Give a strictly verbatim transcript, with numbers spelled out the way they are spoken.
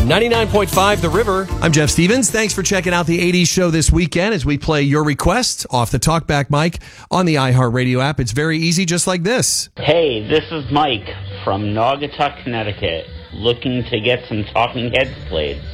ninety-nine point five The River. I'm Jeff Stevens. Thanks for checking out the eighties show this weekend as we play your request off the TalkBack mic on the iHeartRadio app. It's very easy, just like this. Hey, this is Mike from Naugatuck, Connecticut, looking to get some Talking Heads played.